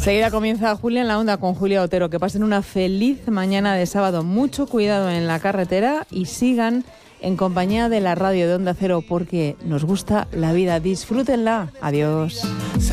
Enseguida comienza Julia en la Onda con Julia Otero. Que pasen una feliz mañana de sábado. Mucho cuidado en la carretera y sigan en compañía de la radio de Onda Cero porque nos gusta la vida. Disfrútenla. Adiós.